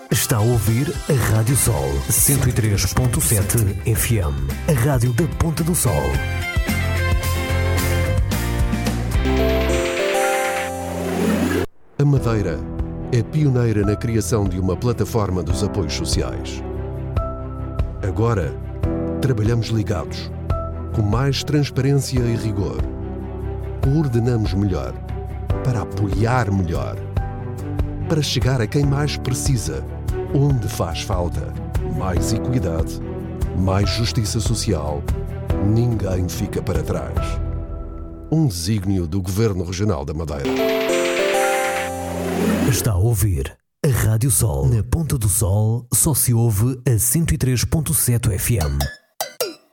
Está a ouvir a Rádio Sol 103.7 FM, a rádio da Ponta do Sol. A Madeira é pioneira na criação de uma plataforma dos apoios sociais. Agora, trabalhamos ligados, com mais transparência e rigor. Coordenamos melhor, para apoiar melhor, para chegar a quem mais precisa, onde faz falta. Mais equidade, mais justiça social, ninguém fica para trás. Um desígnio do Governo Regional da Madeira. Está a ouvir a Rádio Sol. Na Ponta do Sol só se ouve a 103.7 FM.